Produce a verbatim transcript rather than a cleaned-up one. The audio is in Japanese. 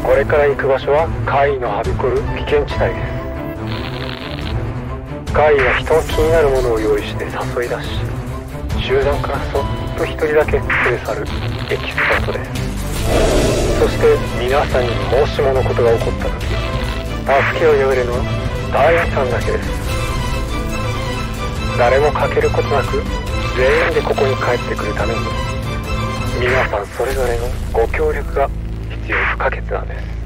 これから行く場所は怪異のはびこる危険地帯です。怪異は人の気になるものを用意して誘い出し、集団からそっと一人だけ連れ去るエキスパートです。そして皆さんにもしものことが起こった時、助けを呼べるのはダイアさんだけです。誰も欠けることなく全員でここに帰ってくるために、皆さんそれぞれのご協力が必要不可欠なんです。